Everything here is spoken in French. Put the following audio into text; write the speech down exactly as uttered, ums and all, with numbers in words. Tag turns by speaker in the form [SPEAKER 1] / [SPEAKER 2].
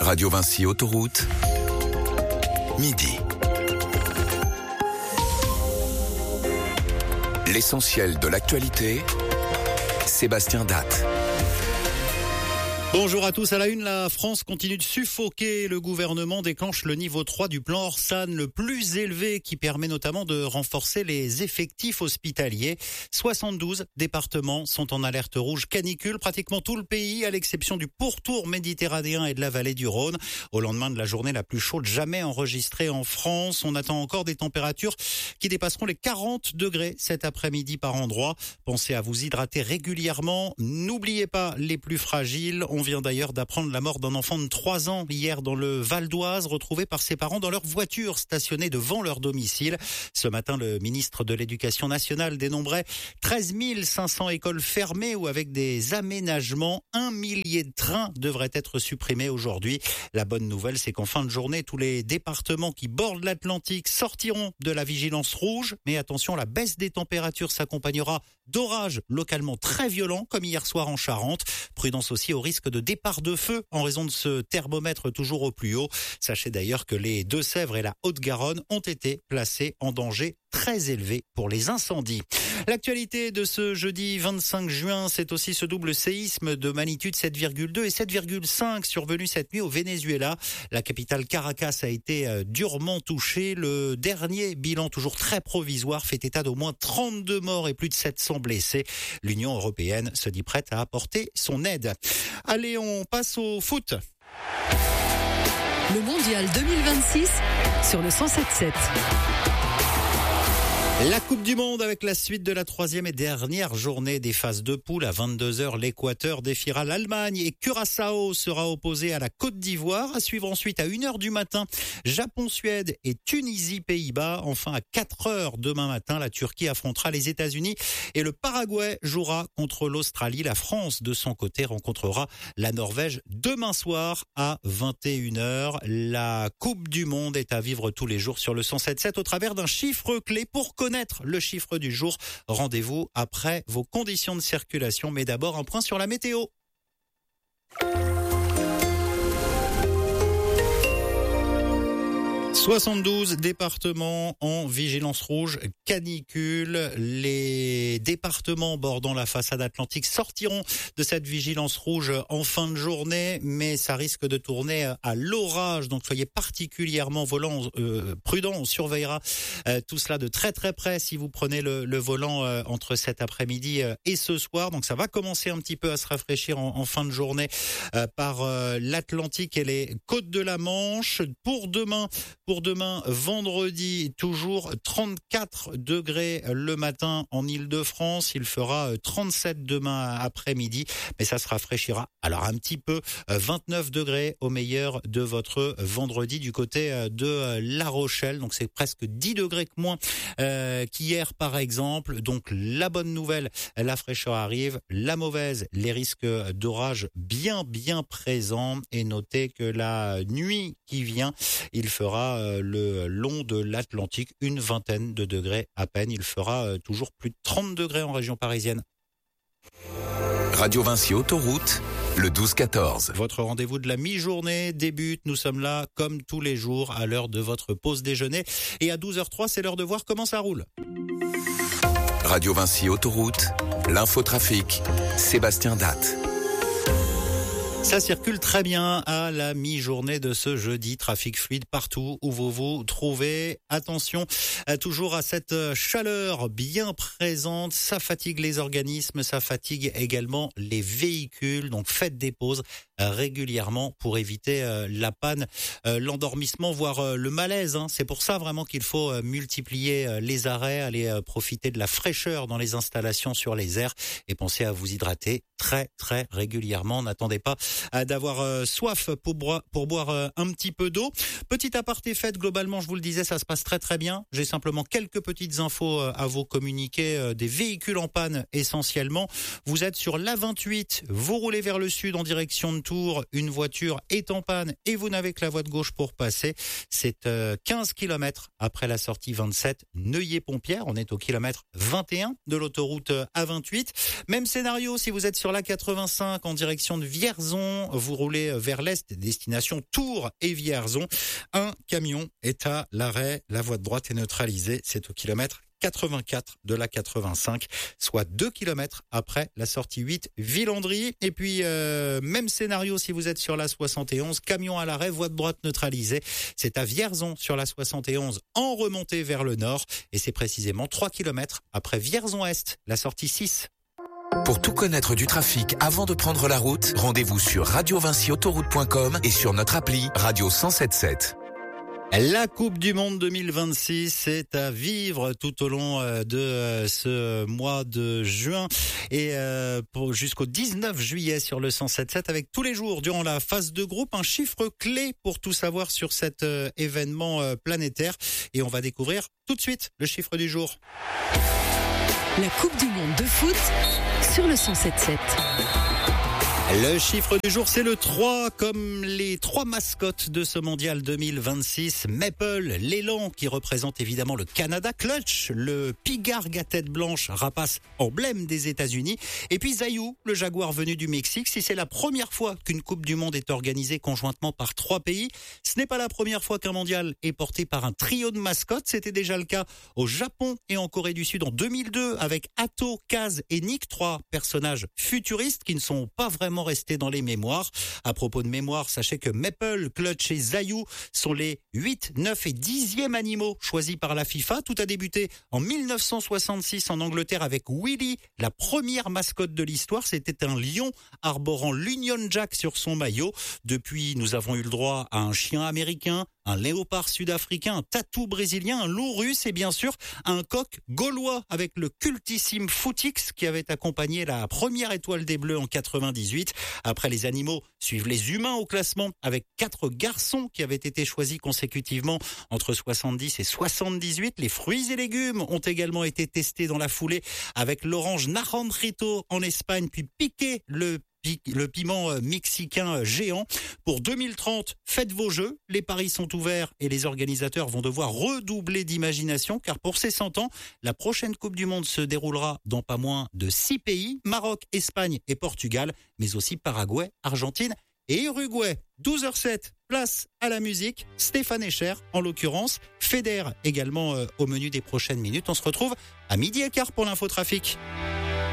[SPEAKER 1] Radio Vinci Autoroute, midi. L'essentiel de l'actualité, Sébastien Datte.
[SPEAKER 2] Bonjour à tous. À la une, la France continue de suffoquer. Le gouvernement déclenche le niveau trois du plan Orsan, le plus élevé, qui permet notamment de renforcer les effectifs hospitaliers. soixante-douze départements sont en alerte rouge canicule. Pratiquement tout le pays, à l'exception du pourtour méditerranéen et de la vallée du Rhône. Au lendemain de la journée la plus chaude jamais enregistrée en France, on attend encore des températures qui dépasseront les quarante degrés cet après-midi par endroit. Pensez à vous hydrater régulièrement. N'oubliez pas les plus fragiles. On vient d'ailleurs d'apprendre la mort d'un enfant de trois ans hier dans le Val d'Oise, retrouvé par ses parents dans leur voiture stationnée devant leur domicile. Ce matin, le ministre de l'Éducation nationale dénombrait treize mille cinq cents écoles fermées ou avec des aménagements. Un millier de trains devraient être supprimés aujourd'hui. La bonne nouvelle, c'est qu'en fin de journée, tous les départements qui bordent l'Atlantique sortiront de la vigilance rouge. Mais attention, la baisse des températures s'accompagnera d'orages localement très violents, comme hier soir en Charente. Prudence aussi au risque de départ de feu en raison de ce thermomètre toujours au plus haut. Sachez d'ailleurs que les Deux-Sèvres et la Haute-Garonne ont été placés en danger très élevé pour les incendies. L'actualité de ce jeudi vingt-cinq juin, c'est aussi ce double séisme de magnitude sept virgule deux et sept virgule cinq survenu cette nuit au Venezuela. La capitale Caracas a été durement touchée. Le dernier bilan, toujours très provisoire, fait état d'au moins trente-deux morts et plus de sept cents blessés. L'Union européenne se dit prête à apporter son aide. Allez, on passe au foot.
[SPEAKER 3] Le mondial deux mille vingt-six sur le cent sept sept.
[SPEAKER 2] La Coupe du Monde avec la suite de la troisième et dernière journée des phases de poule. À vingt-deux heures, l'Équateur défiera l'Allemagne et Curaçao sera opposé à la Côte d'Ivoire. À suivre ensuite à une heure du matin, Japon-Suède et Tunisie-Pays-Bas. Enfin, à quatre heures demain matin, la Turquie affrontera les États-Unis et le Paraguay jouera contre l'Australie. La France, de son côté, rencontrera la Norvège demain soir à vingt et une heures. La Coupe du Monde est à vivre tous les jours sur le cent sept sept au travers d'un chiffre clé. Pour connaître le chiffre du jour, rendez-vous après vos conditions de circulation. Mais d'abord, un point sur la météo. soixante-douze départements en vigilance rouge canicule. Les départements bordant la façade atlantique sortiront de cette vigilance rouge en fin de journée, mais ça risque de tourner à l'orage. Donc soyez particulièrement volant, euh, prudent. On surveillera euh, tout cela de très très près si vous prenez le, le volant euh, entre cet après-midi euh, et ce soir. Donc ça va commencer un petit peu à se rafraîchir en, en fin de journée euh, par euh, l'Atlantique et les côtes de la Manche. Pour demain, Pour demain, vendredi, toujours trente-quatre degrés le matin en Île-de-France. Il fera trente-sept demain après-midi, mais ça se rafraîchira. Alors un petit peu, vingt-neuf degrés au meilleur de votre vendredi du côté de La Rochelle. Donc c'est presque dix degrés que moins euh, qu'hier par exemple. Donc la bonne nouvelle, la fraîcheur arrive. La mauvaise, les risques d'orage bien bien présents. Et notez que la nuit qui vient, il fera le long de l'Atlantique une vingtaine de degrés à peine. Il fera toujours plus de trente degrés en région parisienne.
[SPEAKER 1] Radio Vinci Autoroute, le douze quatorze.
[SPEAKER 2] Votre rendez-vous de la mi-journée débute. Nous sommes là comme tous les jours à l'heure de votre pause déjeuner. Et à douze heures trois, c'est l'heure de voir comment ça roule.
[SPEAKER 1] Radio Vinci Autoroute, l'infotrafic, Sébastien Datte.
[SPEAKER 2] Ça circule très bien à la mi-journée de ce jeudi. Trafic fluide partout où vous vous trouvez. Attention toujours à cette chaleur bien présente. Ça fatigue les organismes, ça fatigue également les véhicules. Donc faites des pauses régulièrement pour éviter la panne, l'endormissement, voire le malaise. C'est pour ça vraiment qu'il faut multiplier les arrêts, aller profiter de la fraîcheur dans les installations sur les aires et pensez à vous hydrater très très régulièrement. N'attendez pas d'avoir euh, soif pour boire, pour boire euh, un petit peu d'eau. Petit aparté fait, globalement, je vous le disais, ça se passe très très bien. J'ai simplement quelques petites infos euh, à vous communiquer. Euh, des véhicules en panne essentiellement. Vous êtes sur l'A vingt-huit, vous roulez vers le sud en direction de Tours. Une voiture est en panne et vous n'avez que la voie de gauche pour passer. C'est euh, quinze kilomètres après la sortie vingt-sept, Neuilly-Pompière. On est au kilomètre vingt et un de l'autoroute A vingt-huit. Même scénario si vous êtes sur l'A quatre-vingt-cinq en direction de Vierzon. Vierzon. Vous roulez vers l'est, destination Tours et Vierzon. Un camion est à l'arrêt. La voie de droite est neutralisée. C'est au kilomètre quatre-vingt-quatre de la quatre-vingt-cinq, soit deux kilomètres après la sortie huit Villandry. Et puis, euh, même scénario si vous êtes sur la soixante et onze, camion à l'arrêt, voie de droite neutralisée. C'est à Vierzon sur la soixante et onze en remontée vers le nord. Et c'est précisément trois kilomètres après Vierzon-Est, la sortie six.
[SPEAKER 1] Pour tout connaître du trafic avant de prendre la route, rendez-vous sur radio vinci autoroute point com et sur notre appli Radio cent sept sept.
[SPEAKER 2] La Coupe du Monde deux mille vingt-six est à vivre tout au long de ce mois de juin et pour jusqu'au dix-neuf juillet sur le cent sept sept avec tous les jours durant la phase de groupe un chiffre clé pour tout savoir sur cet événement planétaire. Et on va découvrir tout de suite le chiffre du jour.
[SPEAKER 3] La Coupe du Monde de foot sur le cent sept sept.
[SPEAKER 2] Le chiffre du jour, c'est le trois, comme les trois mascottes de ce mondial deux mille vingt-six. Maple, l'élan qui représente évidemment le Canada. Clutch, le pigargue à tête blanche, rapace emblème des États-Unis. Et puis Zayou, le jaguar venu du Mexique. Si c'est la première fois qu'une Coupe du Monde est organisée conjointement par trois pays, ce n'est pas la première fois qu'un mondial est porté par un trio de mascottes. C'était déjà le cas au Japon et en Corée du Sud en deux mille deux avec Atto, Kaz et Nick, trois personnages futuristes qui ne sont pas vraiment restés dans les mémoires. À propos de mémoire, sachez que Maple, Clutch et Zayou sont les huit, neuf et dixième animaux choisis par la FIFA. Tout a débuté en mille neuf cent soixante-six en Angleterre avec Willy, la première mascotte de l'histoire. C'était un lion arborant l'Union Jack sur son maillot. Depuis, nous avons eu le droit à un chien américain, un léopard sud-africain, un tatou brésilien, un loup russe et bien sûr un coq gaulois avec le cultissime Footix qui avait accompagné la première étoile des Bleus en quatre-vingt-dix-huit. Après les animaux, suivent les humains au classement avec quatre garçons qui avaient été choisis consécutivement entre soixante-dix et soixante-dix-huit. Les fruits et légumes ont également été testés dans la foulée avec l'orange Naranjito en Espagne, puis Piqué, le le piment mexicain géant. Pour deux mille trente, faites vos jeux. Les paris sont ouverts et les organisateurs vont devoir redoubler d'imagination car pour ces cent ans, la prochaine Coupe du Monde se déroulera dans pas moins de six pays, Maroc, Espagne et Portugal, mais aussi Paraguay, Argentine et Uruguay. douze heures sept, place à la musique. Stéphane Echer, en l'occurrence. Feder également euh, au menu des prochaines minutes. On se retrouve à midi et quart pour l'infotrafic.